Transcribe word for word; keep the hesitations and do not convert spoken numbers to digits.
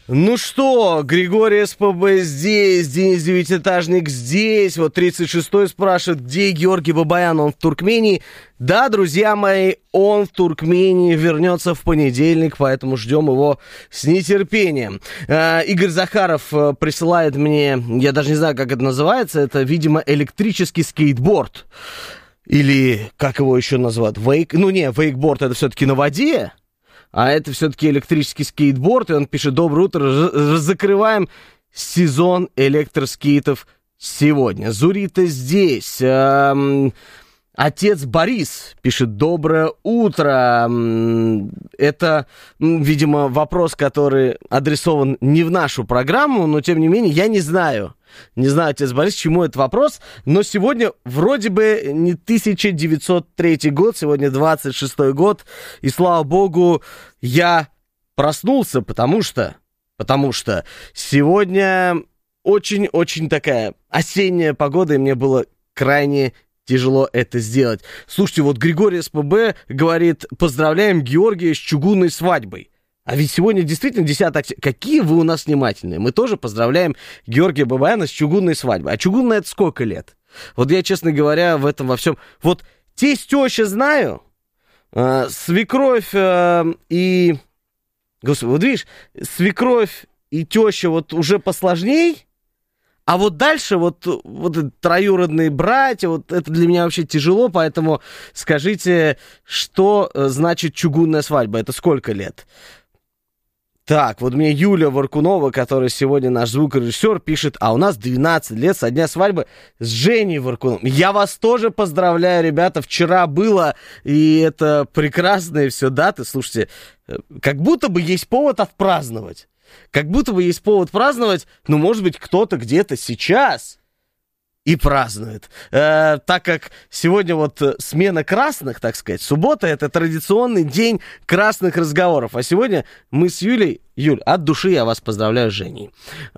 Ну что, Григорий СПБ здесь, Денис Девятиэтажник здесь, вот тридцать шестой спрашивает, где Георгий Бабаян, он в Туркмении. Да, друзья мои, он в Туркмении вернется в понедельник, поэтому ждем его с нетерпением. Э, Игорь Захаров э, присылает мне, я даже не знаю, как это называется, это, видимо, электрический скейтборд. Или, как его еще называют, вейк, ну не, вейкборд это все-таки на воде. А это все-таки электрический скейтборд, и он пишет: доброе утро, закрываем сезон электроскейтов сегодня. Зурита здесь. Эм, отец Борис пишет: доброе утро. Это, видимо, вопрос, который адресован не в нашу программу, но, тем не менее, я не знаю. Не знаю, отец Борис, чему этот вопрос, но сегодня вроде бы не тысяча девятьсот третий год, сегодня двадцать шестой год, и, слава богу, я проснулся, потому что, потому что сегодня очень-очень такая осенняя погода, и мне было крайне тяжело это сделать. Слушайте, вот Григорий СПБ говорит: поздравляем Георгия с чугунной свадьбой. А ведь сегодня действительно десятое октября. Какие вы у нас внимательные. Мы тоже поздравляем Георгия Бабаяна с чугунной свадьбой. А чугунная — это сколько лет? Вот я, честно говоря, в этом во всем... Вот тесть, теща знаю, э, свекровь э, и... Господи, вот видишь, свекровь и теща вот уже посложней, а вот дальше вот, вот троюродные братья, вот это для меня вообще тяжело, поэтому скажите, что значит чугунная свадьба? Это сколько лет? Так, вот мне Юля Варкунова, которая сегодня наш звукорежиссер, пишет: а у нас двенадцать лет со дня свадьбы с Женей Варкуновым. Я вас тоже поздравляю, ребята, вчера было, и это прекрасные все даты. Слушайте, как будто бы есть повод отпраздновать. Как будто бы есть повод праздновать, ну, может быть, кто-то где-то сейчас и празднует. Э, так как сегодня вот смена красных, так сказать, суббота — это традиционный день красных разговоров. А сегодня мы с Юлей, Юль, от души я вас поздравляю с Женей.